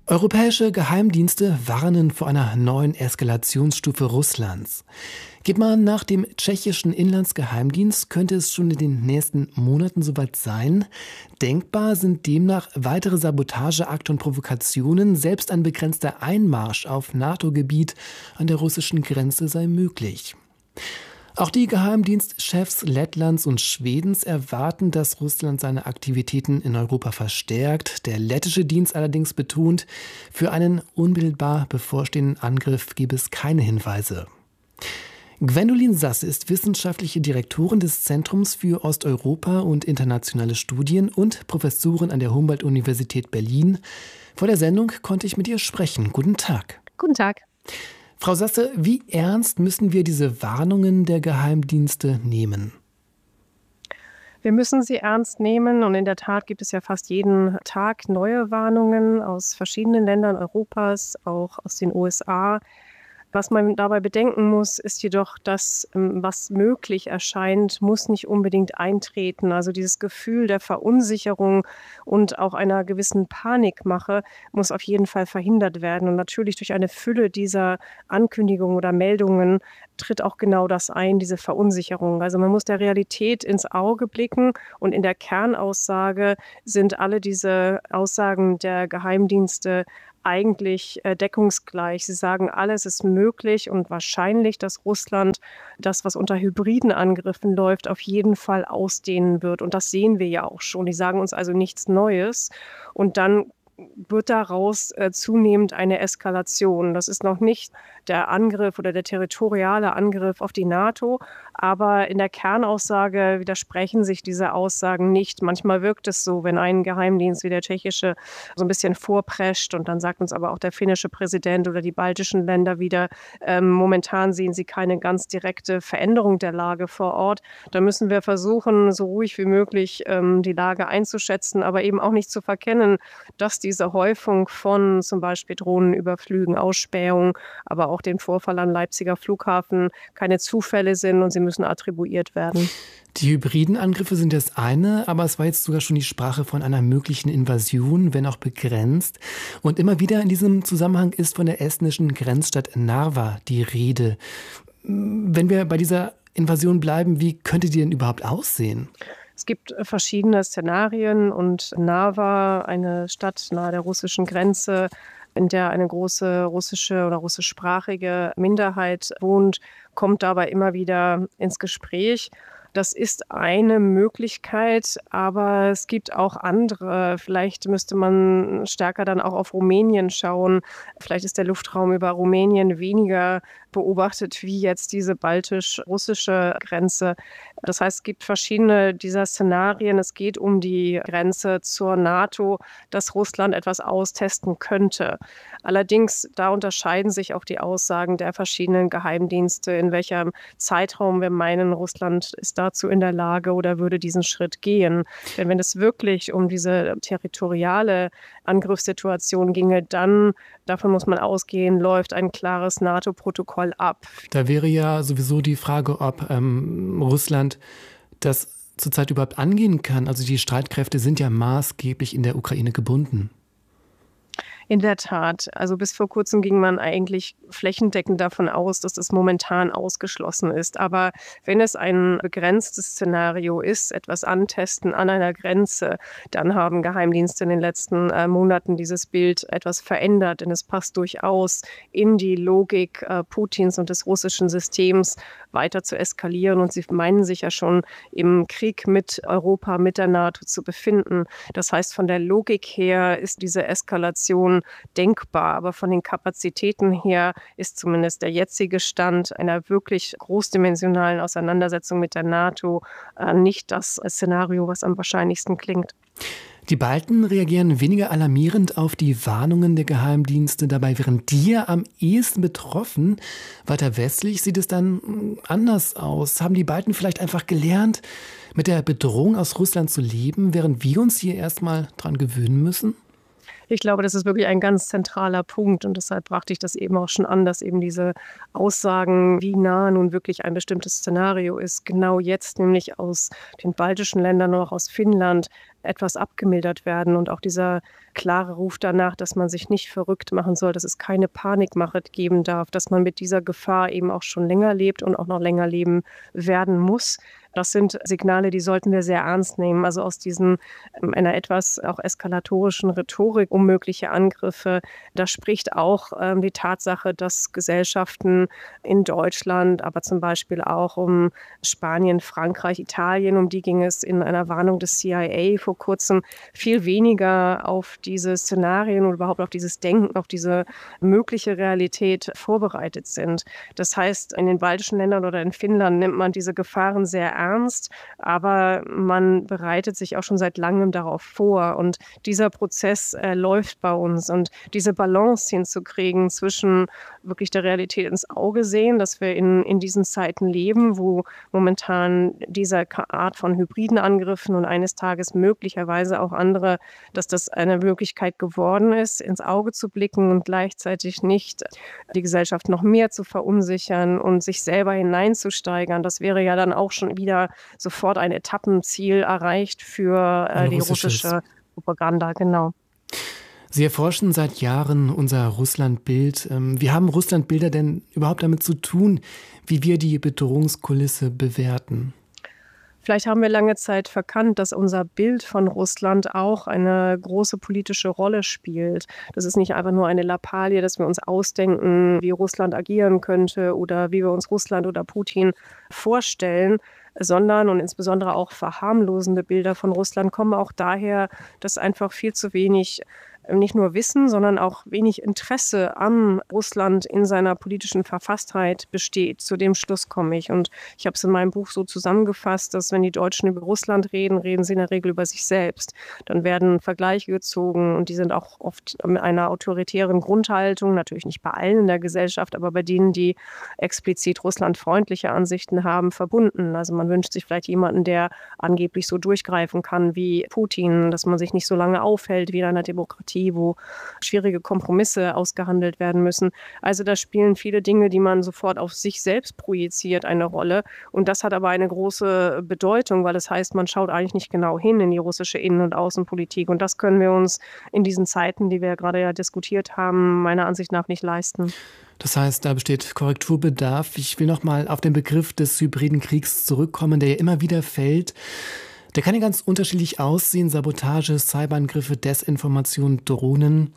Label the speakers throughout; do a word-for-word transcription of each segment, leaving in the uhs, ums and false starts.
Speaker 1: Europäische Geheimdienste warnen vor einer neuen Eskalationsstufe Russlands. Geht man nach dem tschechischen Inlandsgeheimdienst, könnte es schon in den nächsten Monaten soweit sein. Denkbar sind demnach weitere Sabotageakte und Provokationen. Selbst ein begrenzter Einmarsch auf NATO-Gebiet an der russischen Grenze sei möglich. Auch die Geheimdienstchefs Lettlands und Schwedens erwarten, dass Russland seine Aktivitäten in Europa verstärkt. Der lettische Dienst allerdings betont, für einen unmittelbar bevorstehenden Angriff gebe es keine Hinweise. Gwendolin Sasse ist wissenschaftliche Direktorin des Zentrums für Osteuropa und internationale Studien und Professorin an der Humboldt-Universität Berlin. Vor der Sendung konnte ich mit ihr sprechen. Guten Tag.
Speaker 2: Guten Tag.
Speaker 1: Frau Sasse, wie ernst müssen wir diese Warnungen der Geheimdienste nehmen?
Speaker 2: Wir müssen sie ernst nehmen und in der Tat gibt es ja fast jeden Tag neue Warnungen aus verschiedenen Ländern Europas, auch aus den U S A. Was man dabei bedenken muss, ist jedoch, dass was möglich erscheint, muss nicht unbedingt eintreten. Also dieses Gefühl der Verunsicherung und auch einer gewissen Panikmache muss auf jeden Fall verhindert werden. Und natürlich durch eine Fülle dieser Ankündigungen oder Meldungen tritt auch genau das ein, diese Verunsicherung. Also man muss der Realität ins Auge blicken und in der Kernaussage sind alle diese Aussagen der Geheimdienste eigentlich äh, deckungsgleich. Sie sagen, alles ist möglich und wahrscheinlich, dass Russland das, was unter hybriden Angriffen läuft, auf jeden Fall ausdehnen wird. Und das sehen wir ja auch schon. Die sagen uns also nichts Neues. Und dann wird daraus äh, zunehmend eine Eskalation. Das ist noch nicht der Angriff oder der territoriale Angriff auf die NATO, aber in der Kernaussage widersprechen sich diese Aussagen nicht. Manchmal wirkt es so, wenn ein Geheimdienst wie der tschechische so ein bisschen vorprescht und dann sagt uns aber auch der finnische Präsident oder die baltischen Länder wieder, ähm, momentan sehen sie keine ganz direkte Veränderung der Lage vor Ort. Da müssen wir versuchen, so ruhig wie möglich ähm, die Lage einzuschätzen, aber eben auch nicht zu verkennen, dass diese Häufung von zum Beispiel Drohnenüberflügen, Ausspähungen, aber auch den Vorfall am Leipziger Flughafen keine Zufälle sind und sie müssen attribuiert werden.
Speaker 1: Die hybriden Angriffe sind das eine, aber es war jetzt sogar schon die Sprache von einer möglichen Invasion, wenn auch begrenzt. Und immer wieder in diesem Zusammenhang ist von der estnischen Grenzstadt Narva die Rede. Wenn wir bei dieser Invasion bleiben, wie könnte die denn überhaupt aussehen?
Speaker 2: Es gibt verschiedene Szenarien und Narva, eine Stadt nahe der russischen Grenze, in der eine große russische oder russischsprachige Minderheit wohnt, kommt dabei immer wieder ins Gespräch. Das ist eine Möglichkeit, aber es gibt auch andere. Vielleicht müsste man stärker dann auch auf Rumänien schauen. Vielleicht ist der Luftraum über Rumänien weniger beobachtet wie jetzt diese baltisch-russische Grenze. Das heißt, es gibt verschiedene dieser Szenarien. Es geht um die Grenze zur NATO, dass Russland etwas austesten könnte. Allerdings, da unterscheiden sich auch die Aussagen der verschiedenen Geheimdienste, in welchem Zeitraum wir meinen, Russland ist dazu in der Lage oder würde diesen Schritt gehen. Denn wenn es wirklich um diese territoriale Angriffssituation ginge, dann, davon muss man ausgehen, läuft ein klares NATO-Protokoll ab.
Speaker 1: Da wäre ja sowieso die Frage, ob ähm, Russland das zurzeit überhaupt angehen kann. Also die Streitkräfte sind ja maßgeblich in der Ukraine gebunden.
Speaker 2: In der Tat. Also bis vor kurzem ging man eigentlich flächendeckend davon aus, dass das momentan ausgeschlossen ist. Aber wenn es ein begrenztes Szenario ist, etwas antesten an einer Grenze, dann haben Geheimdienste in den letzten äh, Monaten dieses Bild etwas verändert. Denn es passt durchaus in die Logik äh, Putins und des russischen Systems, weiter zu eskalieren. Und sie meinen sich ja schon im Krieg mit Europa, mit der NATO zu befinden. Das heißt, von der Logik her ist diese Eskalation denkbar, aber von den Kapazitäten her ist zumindest der jetzige Stand einer wirklich großdimensionalen Auseinandersetzung mit der NATO äh, nicht das Szenario, was am wahrscheinlichsten klingt.
Speaker 1: Die Balten reagieren weniger alarmierend auf die Warnungen der Geheimdienste. Dabei wären die ja am ehesten betroffen. Weiter westlich sieht es dann anders aus. Haben die Balten vielleicht einfach gelernt, mit der Bedrohung aus Russland zu leben, während wir uns hier erstmal dran gewöhnen müssen?
Speaker 2: Ich glaube, das ist wirklich ein ganz zentraler Punkt und deshalb brachte ich das eben auch schon an, dass eben diese Aussagen, wie nah nun wirklich ein bestimmtes Szenario ist, genau jetzt nämlich aus den baltischen Ländern oder auch aus Finnland etwas abgemildert werden. Und auch dieser klare Ruf danach, dass man sich nicht verrückt machen soll, dass es keine Panikmache geben darf, dass man mit dieser Gefahr eben auch schon länger lebt und auch noch länger leben werden muss. Das sind Signale, die sollten wir sehr ernst nehmen. Also aus diesen einer etwas auch eskalatorischen Rhetorik um mögliche Angriffe, da spricht auch ähm, die Tatsache, dass Gesellschaften in Deutschland, aber zum Beispiel auch um Spanien, Frankreich, Italien, um die ging es in einer Warnung des C I A vor kurzem, viel weniger auf diese Szenarien oder überhaupt auf dieses Denken, auf diese mögliche Realität vorbereitet sind. Das heißt, in den baltischen Ländern oder in Finnland nimmt man diese Gefahren sehr ernst. Ernst, aber man bereitet sich auch schon seit langem darauf vor. Und dieser Prozess äh, läuft bei uns. Und diese Balance hinzukriegen zwischen wirklich der Realität ins Auge sehen, dass wir in, in diesen Zeiten leben, wo momentan diese Art von hybriden Angriffen und eines Tages möglicherweise auch andere, dass das eine Möglichkeit geworden ist, ins Auge zu blicken und gleichzeitig nicht die Gesellschaft noch mehr zu verunsichern und sich selber hineinzusteigern. Das wäre ja dann auch schon wieder sofort ein Etappenziel erreicht für äh, die russische Propaganda, genau.
Speaker 1: Sie erforschen seit Jahren unser Russlandbild. Wie haben Russlandbilder denn überhaupt damit zu tun, wie wir die Bedrohungskulisse bewerten?
Speaker 2: Vielleicht haben wir lange Zeit verkannt, dass unser Bild von Russland auch eine große politische Rolle spielt. Das ist nicht einfach nur eine Lappalie, dass wir uns ausdenken, wie Russland agieren könnte oder wie wir uns Russland oder Putin vorstellen, sondern und insbesondere auch verharmlosende Bilder von Russland kommen auch daher, dass einfach viel zu wenig nicht nur Wissen, sondern auch wenig Interesse an Russland in seiner politischen Verfasstheit besteht. Zu dem Schluss komme ich. Und ich habe es in meinem Buch so zusammengefasst, dass wenn die Deutschen über Russland reden, reden sie in der Regel über sich selbst. Dann werden Vergleiche gezogen und die sind auch oft mit einer autoritären Grundhaltung, natürlich nicht bei allen in der Gesellschaft, aber bei denen, die explizit russlandfreundliche Ansichten haben, verbunden. Also man wünscht sich vielleicht jemanden, der angeblich so durchgreifen kann wie Putin, dass man sich nicht so lange aufhält wie in einer Demokratie, wo schwierige Kompromisse ausgehandelt werden müssen. Also da spielen viele Dinge, die man sofort auf sich selbst projiziert, eine Rolle. Und das hat aber eine große Bedeutung, weil das heißt, man schaut eigentlich nicht genau hin in die russische Innen- und Außenpolitik. Und das können wir uns in diesen Zeiten, die wir gerade ja diskutiert haben, meiner Ansicht nach nicht leisten.
Speaker 1: Das heißt, da besteht Korrekturbedarf. Ich will noch mal auf den Begriff des hybriden Kriegs zurückkommen, der ja immer wieder fällt. Der kann ja ganz unterschiedlich aussehen, Sabotage, Cyberangriffe, Desinformation, Drohnen.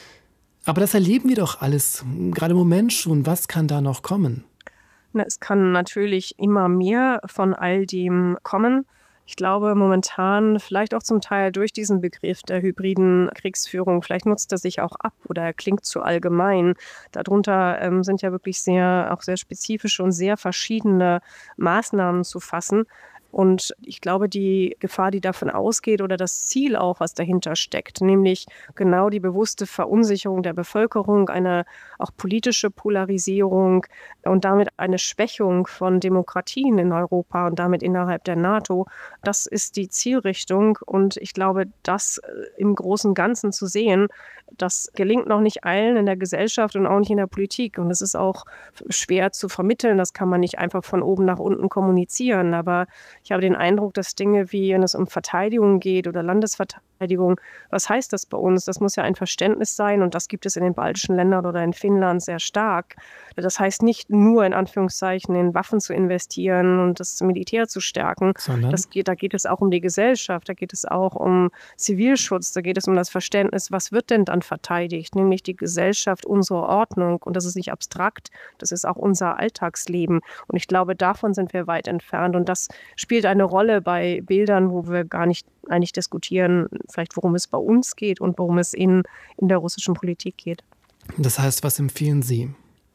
Speaker 1: Aber das erleben wir doch alles, gerade im Moment schon. Was kann da noch kommen?
Speaker 2: Na, es kann natürlich immer mehr von all dem kommen. Ich glaube momentan, vielleicht auch zum Teil durch diesen Begriff der hybriden Kriegsführung, vielleicht nutzt er sich auch ab oder er klingt zu allgemein. Darunter ähm, sind ja wirklich sehr, auch sehr spezifische und sehr verschiedene Maßnahmen zu fassen. Und ich glaube, die Gefahr, die davon ausgeht oder das Ziel auch, was dahinter steckt, nämlich genau die bewusste Verunsicherung der Bevölkerung, eine auch politische Polarisierung und damit eine Schwächung von Demokratien in Europa und damit innerhalb der NATO, das ist die Zielrichtung. Und ich glaube, das im Großen und Ganzen zu sehen, das gelingt noch nicht allen in der Gesellschaft und auch nicht in der Politik. Und es ist auch schwer zu vermitteln. Das kann man nicht einfach von oben nach unten kommunizieren. Aber ich habe den Eindruck, dass Dinge wie, wenn es um Verteidigung geht oder Landesverteidigung, was heißt das bei uns? Das muss ja ein Verständnis sein und das gibt es in den baltischen Ländern oder in Finnland sehr stark. Das heißt nicht nur in Anführungszeichen in Waffen zu investieren und das Militär zu stärken. Das geht, da geht es auch um die Gesellschaft, da geht es auch um Zivilschutz, da geht es um das Verständnis, was wird denn dann verteidigt? Nämlich die Gesellschaft, unsere Ordnung. Und das ist nicht abstrakt, das ist auch unser Alltagsleben. Und ich glaube, davon sind wir weit entfernt. Und das spielt eine Rolle bei Bildern, wo wir gar nicht eigentlich diskutieren, vielleicht worum es bei uns geht und worum es in, in der russischen Politik geht.
Speaker 1: Das heißt, was empfehlen Sie?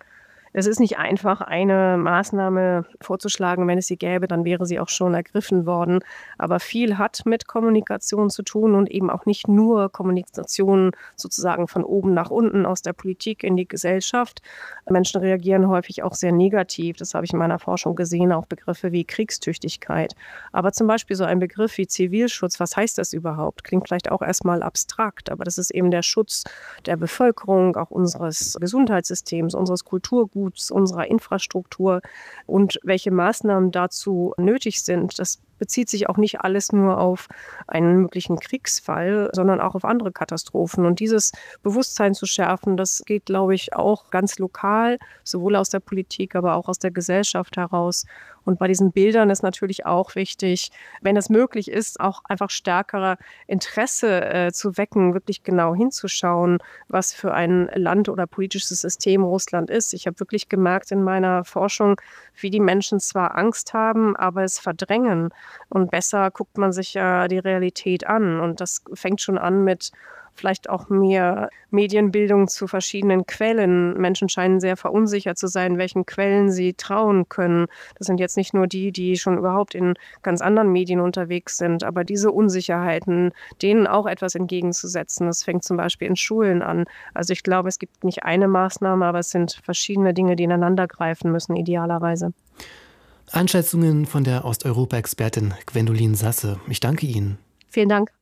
Speaker 2: Es ist nicht einfach, eine Maßnahme vorzuschlagen. Wenn es sie gäbe, dann wäre sie auch schon ergriffen worden. Aber viel hat mit Kommunikation zu tun und eben auch nicht nur Kommunikation sozusagen von oben nach unten aus der Politik in die Gesellschaft. Menschen reagieren häufig auch sehr negativ. Das habe ich in meiner Forschung gesehen, auf Begriffe wie Kriegstüchtigkeit. Aber zum Beispiel so ein Begriff wie Zivilschutz, was heißt das überhaupt? Klingt vielleicht auch erstmal abstrakt, aber das ist eben der Schutz der Bevölkerung, auch unseres Gesundheitssystems, unseres Kulturguts, unserer Infrastruktur und welche Maßnahmen dazu nötig sind. Das bezieht sich auch nicht alles nur auf einen möglichen Kriegsfall, sondern auch auf andere Katastrophen. Und dieses Bewusstsein zu schärfen, das geht, glaube ich, auch ganz lokal, sowohl aus der Politik, aber auch aus der Gesellschaft heraus. Und bei diesen Bildern ist natürlich auch wichtig, wenn es möglich ist, auch einfach stärkerer Interesse äh, zu wecken, wirklich genau hinzuschauen, was für ein Land oder politisches System Russland ist. Ich habe wirklich gemerkt in meiner Forschung, wie die Menschen zwar Angst haben, aber es verdrängen. Und besser guckt man sich ja die Realität an. Und das fängt schon an mit vielleicht auch mehr Medienbildung zu verschiedenen Quellen. Menschen scheinen sehr verunsichert zu sein, welchen Quellen sie trauen können. Das sind jetzt nicht nur die, die schon überhaupt in ganz anderen Medien unterwegs sind, aber diese Unsicherheiten, denen auch etwas entgegenzusetzen. Das fängt zum Beispiel in Schulen an. Also ich glaube, es gibt nicht eine Maßnahme, aber es sind verschiedene Dinge, die ineinander greifen müssen, idealerweise.
Speaker 1: Einschätzungen von der Osteuropa-Expertin Gwendolin Sasse. Ich danke Ihnen.
Speaker 2: Vielen Dank.